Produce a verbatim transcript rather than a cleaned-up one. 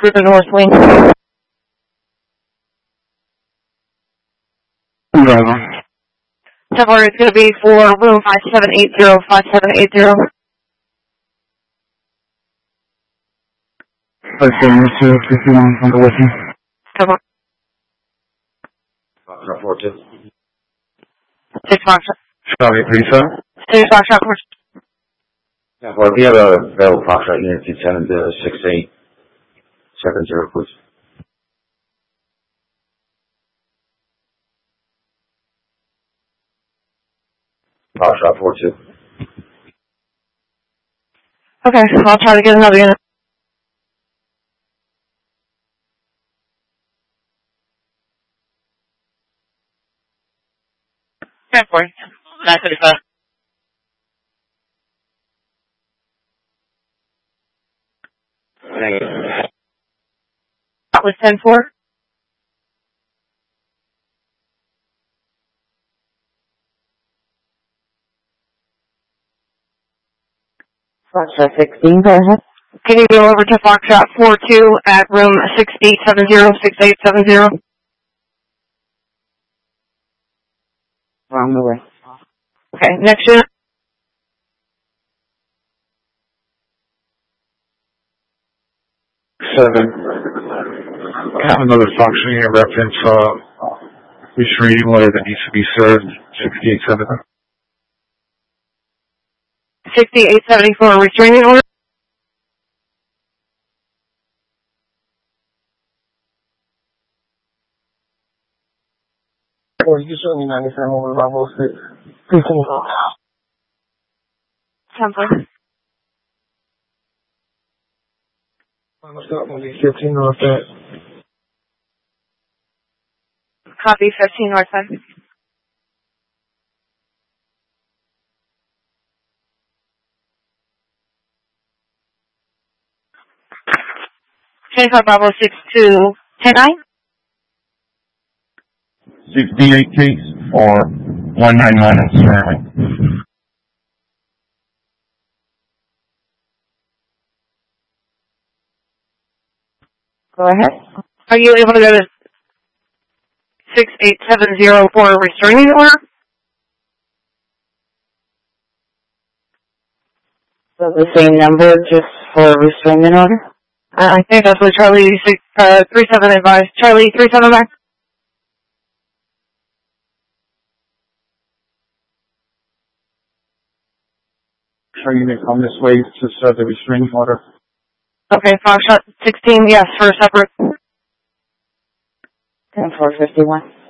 for the north wing. Driver. Temporary is going to be for room five seven eight zero, five seven eight zero. five seven eight zero, fifty-one, on the western. Come on. Foxtrot four two. Six box. Charlie three seven. Six box shot course. Yeah, well, we have a available Foxtrot unit to send to six eight seven zero, please. Foxtrot four two. Okay, I'll try to get another unit. ten four. nine thirty-five. Thank you. That was ten four. Foxtrot sixteen, go ahead. Can you go over to Foxtrot four two at room six eight seven zero, six eight seven zero? Wrong way. Okay, next unit. Seven. Have another function here, reference, uh, restraining order that needs to be served, sixty-eight seven. sixty-eight seventy-four restraining order. Or you can show me ninety-seven over Bravo six. fifteen. Template. What's up, maybe fifteen north that. Copy fifteen north side. twenty-five Bravo six two ten nine. sixty-eight case or one ninety-nine in Sterling. Go ahead. Are you able to go to six eight seven zero for a restraining order? So the same number, just for a restraining order? Uh, I think that's what Charlie six, uh, three seven advised. Charlie three seven back. Sure, you may come this way to serve the restraining order. Okay, Foxtrot sixteen, yes, for a separate. ten four fifty-one.